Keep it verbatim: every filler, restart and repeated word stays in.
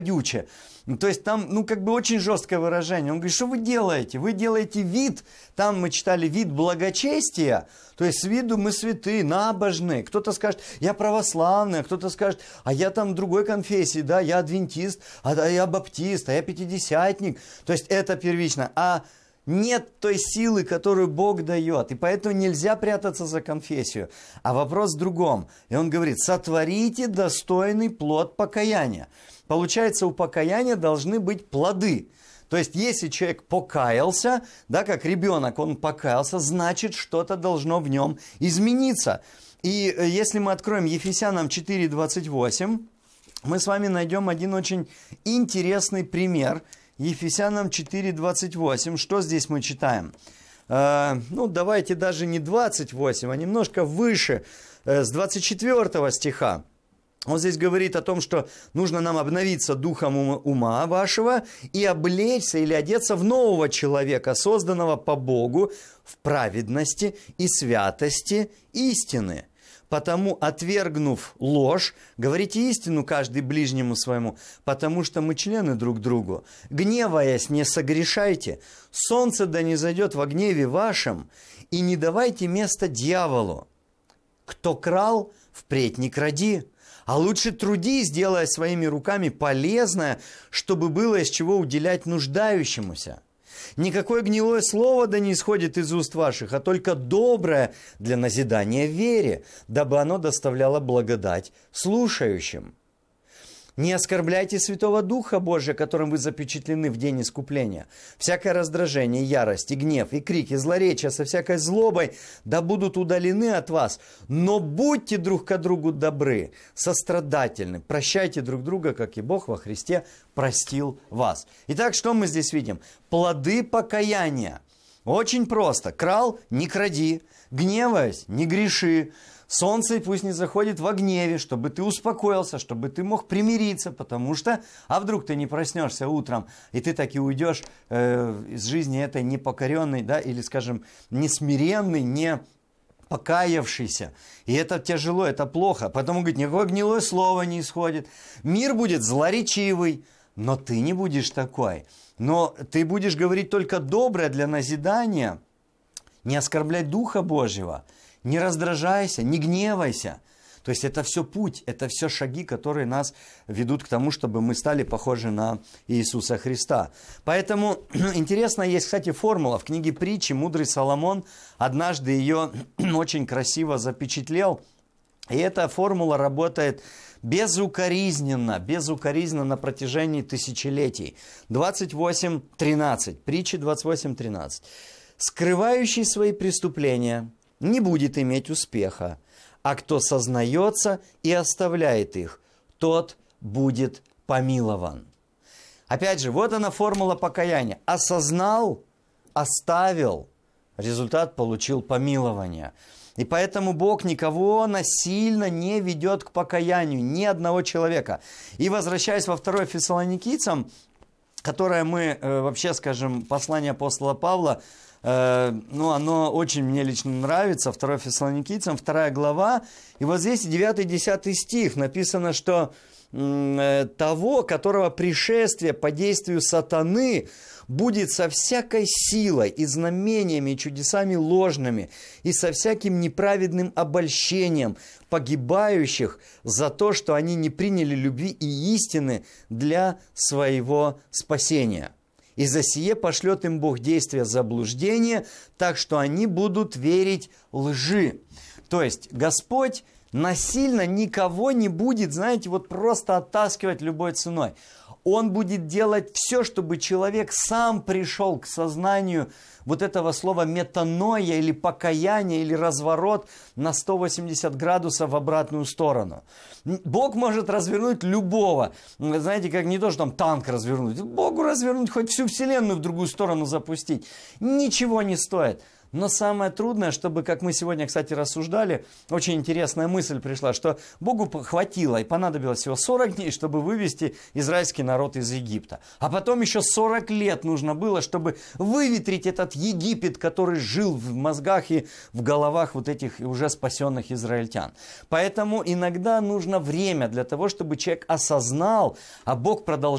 гадюче. То есть там, ну, как бы очень жесткое выражение. Он говорит, что вы делаете? Вы делаете вид, там мы читали вид благочестия, то есть с виду мы святые, набожные. Кто-то скажет, я православный, а кто-то скажет, а я там другой конфессии, да, я адвентист, а я баптист, а я пятидесятник. То есть это первично. А нет той силы, которую Бог дает. И поэтому нельзя прятаться за конфессию. А вопрос в другом. И он говорит, сотворите достойный плод покаяния. Получается, у покаяния должны быть плоды. То есть, если человек покаялся, да, как ребенок, он покаялся, значит, что-то должно в нем измениться. И если мы откроем Ефесянам четыре двадцать восемь, мы с вами найдем один очень интересный пример. Ефесянам четыре двадцать восемь. Что здесь мы читаем? Э, ну, давайте даже не двадцать восемь, а немножко выше, э, с двадцать четвёртого стиха. Он здесь говорит о том, что нужно нам обновиться духом ума вашего и облечься или одеться в нового человека, созданного по Богу в праведности и святости истины. Потому, отвергнув ложь, говорите истину каждый ближнему своему, потому что мы члены друг другу. Гневаясь, не согрешайте, солнце да не зайдет во гневе вашем, и не давайте места дьяволу. Кто крал, впредь не кради, а лучше трудись, делая своими руками полезное, чтобы было из чего уделять нуждающемуся. Никакое гнилое слово да не исходит из уст ваших, а только доброе для назидания в вере, дабы оно доставляло благодать слушающим. Не оскорбляйте Святого Духа Божия, которым вы запечатлены в день искупления. Всякое раздражение, ярость и гнев, и крики, злоречия со всякой злобой да будут удалены от вас. Но будьте друг к другу добры, сострадательны, прощайте друг друга, как и Бог во Христе простил вас. Итак, что мы здесь видим? Плоды покаяния. Очень просто. Крал – не кради, гневаясь – не греши. Солнце пусть не заходит во гневе, чтобы ты успокоился, чтобы ты мог примириться, потому что, а вдруг ты не проснешься утром, и ты так и уйдешь э, из жизни этой непокоренной, да, или, скажем, несмиренный, не покаявшийся. И это тяжело, это плохо. Потому, говорит, никакое гнилое слово не исходит. Мир будет злоречивый, но ты не будешь такой. Но ты будешь говорить только доброе для назидания, не оскорблять Духа Божьего. Не раздражайся, не гневайся. То есть это все путь, это все шаги, которые нас ведут к тому, чтобы мы стали похожи на Иисуса Христа. Поэтому интересно, есть, кстати, формула в книге Притчи. Мудрый Соломон однажды ее очень красиво запечатлел. И эта формула работает безукоризненно, безукоризненно на протяжении тысячелетий. двадцать восемь тринадцать, Притчи двадцать восемь тринадцать. «Скрывающий свои преступления не будет иметь успеха, а кто сознается и оставляет их, тот будет помилован». Опять же, вот она формула покаяния. Осознал, оставил, результат получил помилование. И поэтому Бог никого насильно не ведет к покаянию, ни одного человека. И возвращаясь во второе Фессалоникийцам, которое мы, вообще, скажем, послание апостола Павла, ну, оно очень мне лично нравится, второе Фессалоникийцам, вторая глава, и вот здесь девятый-десятый стих написано, что того, которого пришествие по действию сатаны будет со всякой силой и знамениями, и чудесами ложными, и со всяким неправедным обольщением погибающих за то, что они не приняли любви и истины для своего спасения. И за сие пошлет им Бог действия заблуждения, так что они будут верить лжи. То есть Господь насильно никого не будет, знаете, вот просто оттаскивать любой ценой. Он будет делать все, чтобы человек сам пришел к сознанию вот этого слова метаноя или покаяние, или разворот на сто восемьдесят градусов в обратную сторону. Бог может развернуть любого. Знаете, как не то, что там танк развернуть. Богу развернуть, хоть всю вселенную в другую сторону запустить. Ничего не стоит. Но самое трудное, чтобы, как мы сегодня, кстати, рассуждали, очень интересная мысль пришла, что Богу хватило и понадобилось всего сорок дней, чтобы вывести израильский народ из Египта. А потом еще сорок лет нужно было, чтобы выветрить этот Египет, который жил в мозгах и в головах вот этих уже спасенных израильтян. Поэтому иногда нужно время для того, чтобы человек осознал, а Бог продолжает